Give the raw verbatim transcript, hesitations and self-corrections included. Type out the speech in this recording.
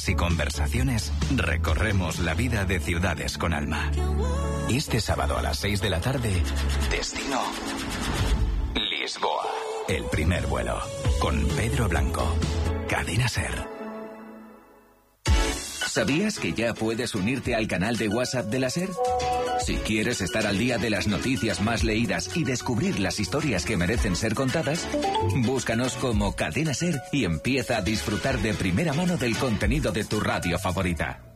historias y conversaciones, recorremos la vida de ciudades con alma. Este sábado a las seis de la tarde, destino Lisboa. El primer vuelo, con Pedro Blanco. Cadena SER. ¿Sabías que ya puedes unirte al canal de WhatsApp de la SER? Si quieres estar al día de las noticias más leídas y descubrir las historias que merecen ser contadas, búscanos como Cadena SER y empieza a disfrutar de primera mano del contenido de tu radio favorita.